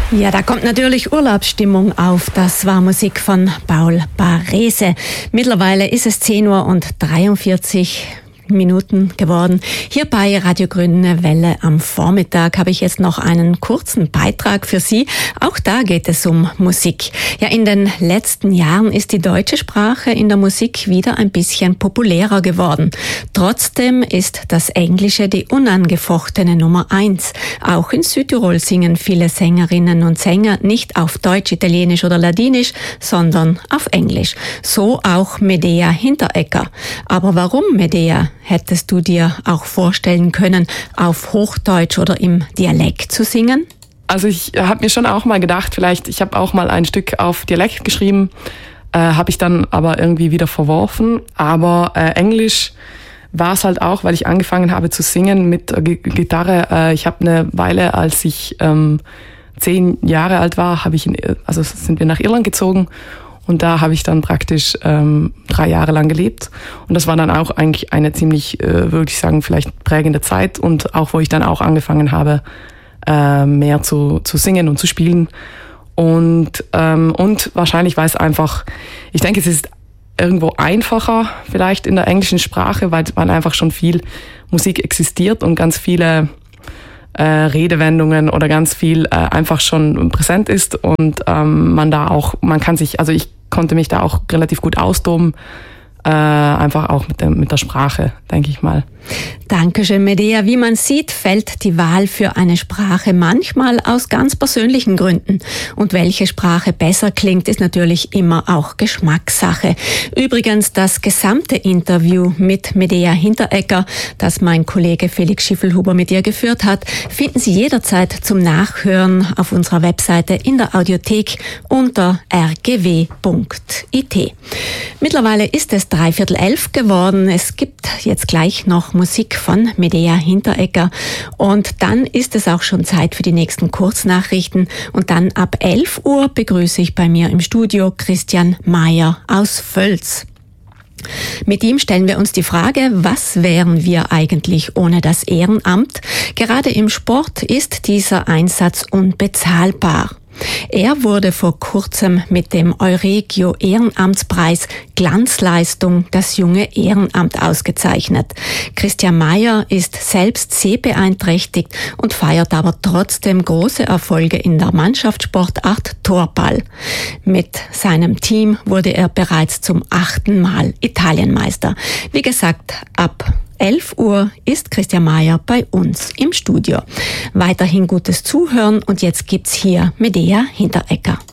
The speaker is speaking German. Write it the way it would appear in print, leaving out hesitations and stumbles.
Ja, da kommt natürlich Urlaubsstimmung auf. Das war Musik von Paul Barrese. Mittlerweile ist es 10:43 Minuten geworden. Hier bei Radio Grüne Welle am Vormittag habe ich jetzt noch einen kurzen Beitrag für Sie. Auch da geht es um Musik. Ja, in den letzten Jahren ist die deutsche Sprache in der Musik wieder ein bisschen populärer geworden. Trotzdem ist das Englische die unangefochtene Nummer 1. Auch in Südtirol singen viele Sängerinnen und Sänger nicht auf Deutsch, Italienisch oder Ladinisch, sondern auf Englisch. So auch Medea Hinteregger. Aber warum Medea? Hättest du dir auch vorstellen können, auf Hochdeutsch oder im Dialekt zu singen? Also ich habe mir schon auch mal gedacht, vielleicht, ich habe auch mal ein Stück auf Dialekt geschrieben, habe ich dann aber irgendwie wieder verworfen. Aber Englisch war es halt auch, weil ich angefangen habe zu singen mit Gitarre. Ich habe eine Weile, als ich 10 Jahre alt war, sind wir nach Irland gezogen. Und da habe ich dann praktisch 3 Jahre lang gelebt. Und das war dann auch eigentlich eine ziemlich, würde ich sagen, vielleicht prägende Zeit. Und auch, wo ich dann auch angefangen habe, mehr zu singen und zu spielen. Und wahrscheinlich, weil es einfach, ich denke, es ist irgendwo einfacher vielleicht in der englischen Sprache, weil einfach schon viel Musik existiert und ganz viele Redewendungen oder ganz viel einfach schon präsent ist und ich konnte mich da auch relativ gut austoben, einfach auch mit der Sprache, denke ich mal. Dankeschön, Medea. Wie man sieht, fällt die Wahl für eine Sprache manchmal aus ganz persönlichen Gründen. Und welche Sprache besser klingt, ist natürlich immer auch Geschmackssache. Übrigens, das gesamte Interview mit Medea Hinteregger, das mein Kollege Felix Schiffelhuber mit ihr geführt hat, finden Sie jederzeit zum Nachhören auf unserer Webseite in der Audiothek unter rgw.it. Mittlerweile ist es 11:45 geworden. Es gibt jetzt gleich noch Musik von Medea Hinteregger und dann ist es auch schon Zeit für die nächsten Kurznachrichten und dann ab 11 Uhr begrüße ich bei mir im Studio Christian Mayer aus Völs. Mit ihm stellen wir uns die Frage, was wären wir eigentlich ohne das Ehrenamt? Gerade im Sport ist dieser Einsatz unbezahlbar. Er wurde vor kurzem mit dem Euregio Ehrenamtspreis Glanzleistung das junge Ehrenamt ausgezeichnet. Christian Mayer ist selbst sehbeeinträchtigt und feiert aber trotzdem große Erfolge in der Mannschaftssportart Torball. Mit seinem Team wurde er bereits zum 8. Mal Italienmeister. Wie gesagt, ab 11 Uhr ist Christian Mayer bei uns im Studio. Weiterhin gutes Zuhören und jetzt gibt's hier Medea Hinteregger.